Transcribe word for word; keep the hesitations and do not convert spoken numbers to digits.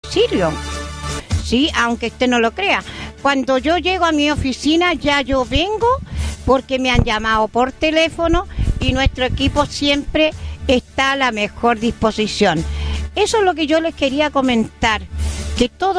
domicilio. Sí, aunque usted no lo crea. Cuando yo llego a mi oficina ya yo vengo porque me han llamado por teléfono y nuestro equipo siempre está a la mejor disposición. Eso es lo que yo les quería comentar, que todo